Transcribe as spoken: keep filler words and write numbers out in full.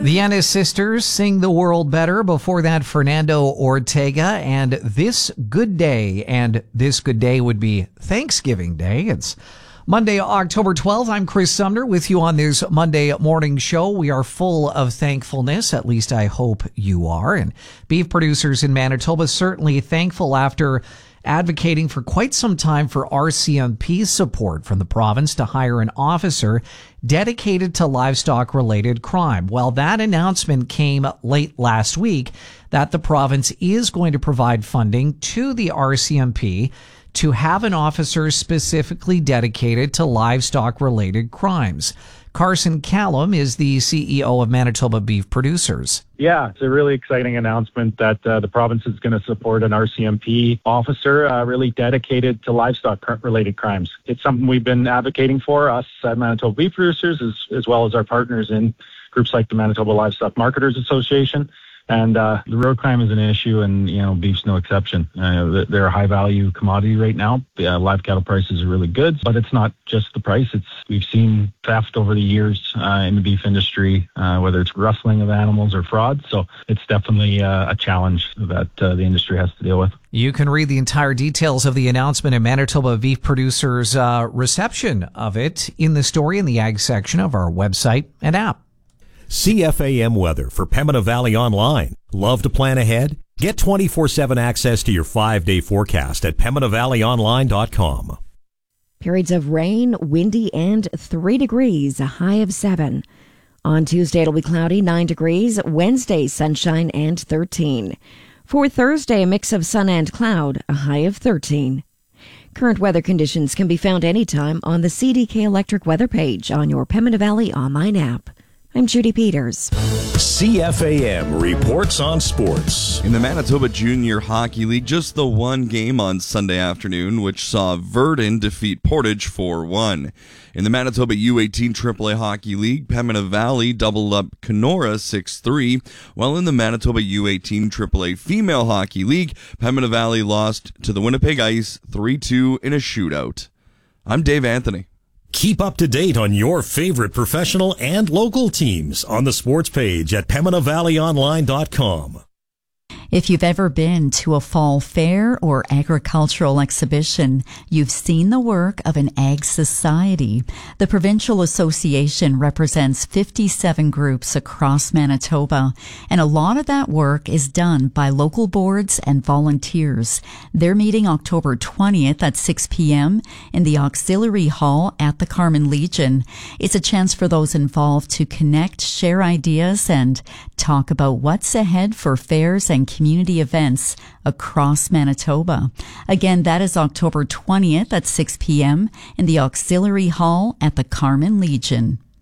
The Ennis Sisters, Sing the World Better. Before that, Fernando Ortega and This Good Day. And this good day would be Thanksgiving Day. It's Monday, October twelfth. I'm Chris Sumner with you on this Monday morning show. We are full of thankfulness. At least I hope you are. And beef producers in Manitoba certainly thankful after advocating for quite some time for R C M P support from the province to hire an officer dedicated to livestock-related crime. Well, that announcement came late last week that the province is going to provide funding to the R C M P to have an officer specifically dedicated to livestock-related crimes. Carson Callum is the C E O of Manitoba Beef Producers. Yeah, it's a really exciting announcement that uh, the province is going to support an R C M P officer uh, really dedicated to livestock-related crimes. It's something we've been advocating for, us at Manitoba Beef Producers, as, as well as our partners in groups like the Manitoba Livestock Marketers Association. And uh, the road crime is an issue, and, you know, beef's no exception. Uh, they're a high-value commodity right now. Uh, live cattle prices are really good, but it's not just the price. It's We've seen theft over the years uh, in the beef industry, uh, whether it's rustling of animals or fraud. So it's definitely uh, a challenge that uh, the industry has to deal with. You can read the entire details of the announcement in Manitoba Beef Producers' uh, reception of it in the story in the ag section of our website and app. C F A M weather for Pembina Valley Online. Love to plan ahead? Get twenty-four seven access to your five-day forecast at pembina valley online dot com. Periods of rain, windy, and three degrees, a high of seven. On Tuesday, it'll be cloudy, nine degrees. Wednesday, sunshine and thirteen. For Thursday, a mix of sun and cloud, a high of thirteen. Current weather conditions can be found anytime on the C D K Electric weather page on your Pembina Valley online app. I'm Judy Peters. C F A M reports on sports. In the Manitoba Junior Hockey League, just the one game on Sunday afternoon, which saw Verdun defeat Portage four one. In the Manitoba U eighteen triple A Hockey League, Pembina Valley doubled up Kenora six three, while in the Manitoba U eighteen triple A Female Hockey League, Pembina Valley lost to the Winnipeg Ice three two in a shootout. I'm Dave Anthony. Keep up to date on your favorite professional and local teams on the sports page at pembina valley online dot com. If you've ever been to a fall fair or agricultural exhibition, you've seen the work of an ag society. The Provincial Association represents fifty-seven groups across Manitoba, and a lot of that work is done by local boards and volunteers. They're meeting October twentieth at six p.m. in the Auxiliary Hall at the Carman Legion. It's a chance for those involved to connect, share ideas, and talk about what's ahead for fairs and community events across Manitoba. Again, that is October twentieth at six p.m. in the Auxiliary Hall at the Carman Legion.